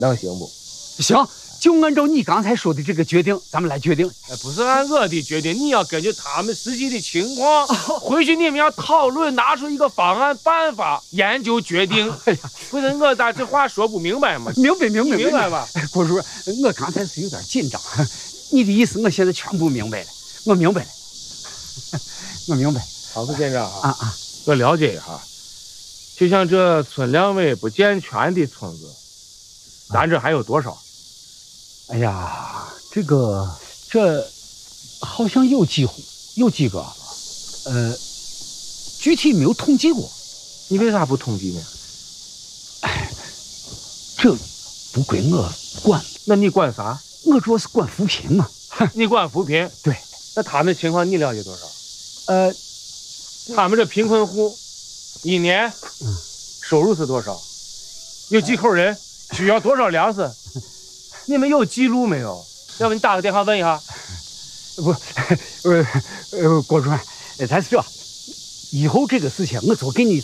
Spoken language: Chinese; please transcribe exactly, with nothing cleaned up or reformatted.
能行不？ 行，就按照你刚才说的这个决定，咱们来决定。 哎，不是按我的决定，你要根据他们实际的情况，回去你们要讨论，拿出一个方案办法，研究决定。 哎呀， 不是我咋这话说不明白吗？ 明白明白明白吧？ 哎，郭主任，我刚才是有点紧张，你的意思我现在全部明白了，我明白了，我明白。 唐副县长啊啊， 我了解一下，就像这村两委不健全的村子，咱这还有多少？ 哎呀，这个这好像有几户，有几个，呃，具体没有统计过。 你为啥不统计呢？ 哎，这不归我管。 那你管啥？ 我主要是管扶贫嘛。 你管扶贫？ 对。 那他们情况你了解多少？ 呃， 他们这贫困户一年收入是多少？有几口人？需要多少粮食？你们有记录没有？要不你打个电话问一下。 不，呃呃，郭主任，咱是这，以后这个事情我就给你